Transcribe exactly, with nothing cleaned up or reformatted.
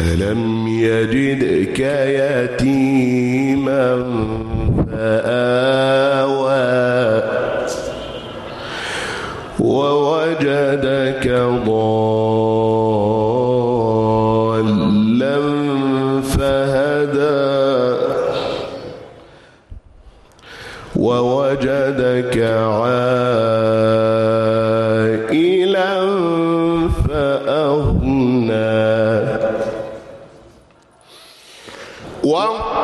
ألم يجدك يتيما فآوى ووجدك ضالا فهدى ووجدك عائلا